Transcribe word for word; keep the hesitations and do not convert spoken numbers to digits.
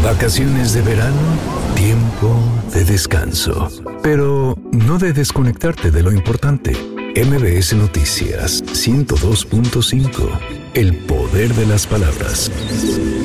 Vacaciones de verano, tiempo de descanso, pero no de desconectarte de lo importante. M B S Noticias ciento dos punto cinco. El poder de las palabras.